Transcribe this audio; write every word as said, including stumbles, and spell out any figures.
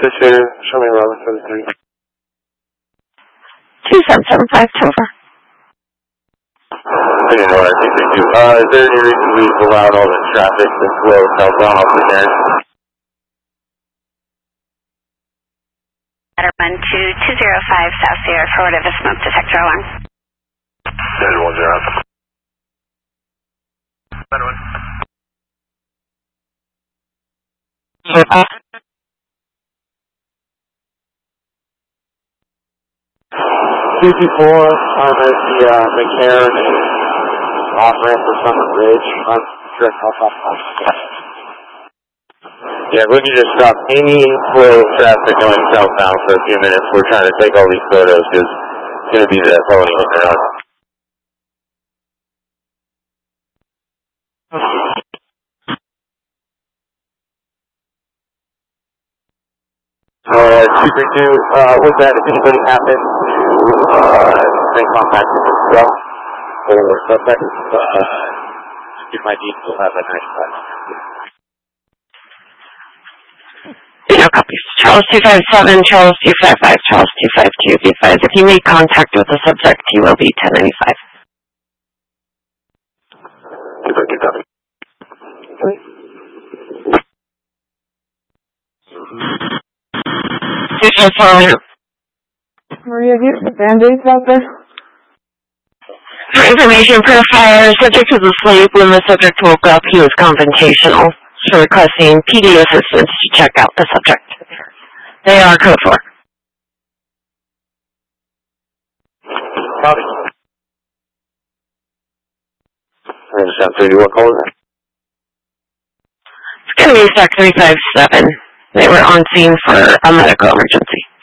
Officer, show me Robinson three. two seven seven five, over. Hey, no, I think we do. Uh, is there any reason we've allowed all the traffic to flow southbound off the Karen? One two two zero five South Sierra, forward of a smoke detector alarm. There's one zero. Better one. two two four, I'm at the uh, McCarran off-ramp for Summit Ridge. I'm direct off off off. Yeah, we can just stop any flow of traffic going southbound for a few minutes. We're trying to take all these photos because it's going to be that quality on the road. Uh, two three two, uh, with that, if anybody happens to, uh, make contact with the truck or suspect, uh, give my deed, we'll have a nice time. No copies. Charles two five seven, Charles two five five, Charles two five two, be advised. If you make contact with the subject, he will be ten ninety-five. Maria, get the band-aids out there? For information per fire, subject was asleep. When the subject woke up, he was confrontational. So requesting P D assistance to check out the subject. They are code four. Copy. Seven thirty, what call is that? It's going to be S A C three five seven. They were on scene for a medical emergency.